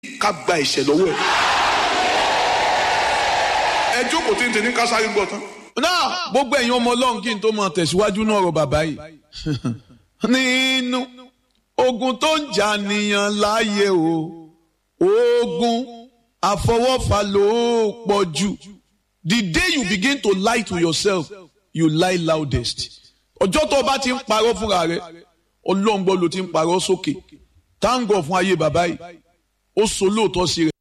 ká gba ẹ̀ṣẹ̀ lọ́wọ́ ẹ̀. ẹ jókòó tí ń tẹ ní kásárì gbọ́ tán. náà gbogbo ẹ̀yin ọmọ ọlọ́run kí n tó máa tẹ̀síwájú náà ọ̀rọ̀ bàbá yìí nínú ogun tó ń jà nìyàn láàyè o ogun àfọwọ́fà ló pọ̀ jù. The day you begin to lie to yourself you lie loudest. ọjọ́ tó o bá ti ń parọ́ fúnra rẹ ọlọ́ngbọ́n ló ti ń parọ́ sókè. Thank God fún ayé bàbá yìí ó so lóòótọ́ sí rẹ̀.